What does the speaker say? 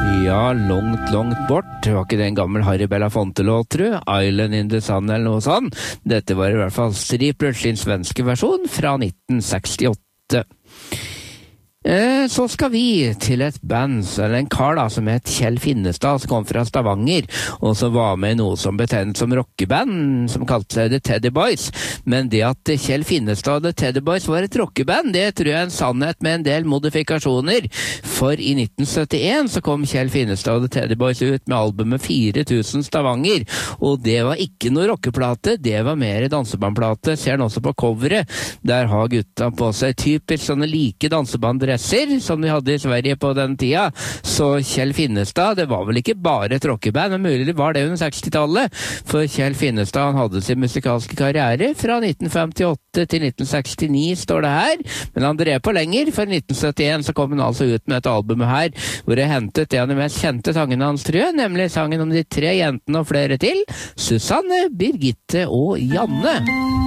Ja, langt bort. Det var ikke det en gammel Harry Belafonte-låt, tror jeg. Island in the Sun eller noe sånt. Dette var i hvert fall Striper sin svenske versjon fra 1968. Så skal vi til et band, eller en kar da, som het Kjell Finnestad, som kom fra Stavanger, og som var med i noe som betegnet som rockeband, som kalte seg The Teddy Boys. Men det at Kjell Finnestad og The Teddy Boys var et rockeband, det tror jeg er en sannhet med en del modifikasjoner. For i 1971 så kom Kjell Finnestad og The Teddy Boys ut med albumet 4000 Stavanger, og det var ikke noe rockeplate, det var mer dansebandplate. Ser den også på coveret. Der har gutta på seg typisk sånne like dansebandresser som de hadde i Sverige på den tida. Så Kjell Finnestad, det var vel ikke bare et rockeband, men mulig det var det under 60-tallet. For Kjell Finnestad han hadde sin musikalske karriere fra 1958 til 1969, står det her. Men han drev på lenger, for i 1971 så kom han altså ut med et album her, hvor jeg hentet en av de mest kjente sangene hans, tror jeg, nemlig sangen om de 3 jentene og flere til, Susanne, Birgitte og Janne.